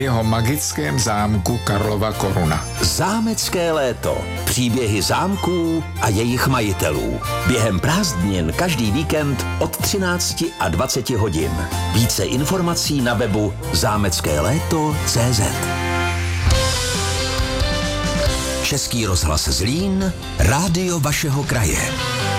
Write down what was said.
jeho magickém zámku Karlova Koruna. Zámecké léto. Příběhy zámků a jejich majitelů. Během prázdnin každý víkend od 13 a 20 hodin. Více informací na webu zámeckéléto.cz. Český rozhlas Zlín, rádio vašeho kraje.